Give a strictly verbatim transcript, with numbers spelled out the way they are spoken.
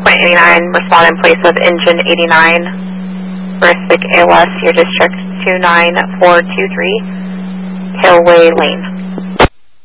point eighty-nine, respond in place of engine eighty-nine, Veristic A L S, your district two nine four two three, Tailway Lane.